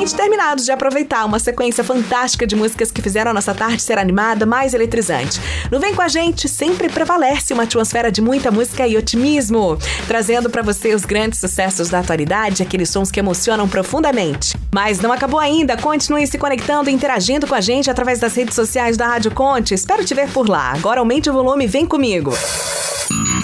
finalmente terminados de aproveitar uma sequência fantástica de músicas que fizeram a nossa tarde ser animada, mais eletrizante. No Vem Com a Gente sempre prevalece uma atmosfera de muita música e otimismo, trazendo pra você os grandes sucessos da atualidade, aqueles sons que emocionam profundamente. Mas não acabou ainda, continue se conectando e interagindo com a gente através das redes sociais da Rádio Conte. Espero te ver por lá. Agora aumente o volume e vem comigo.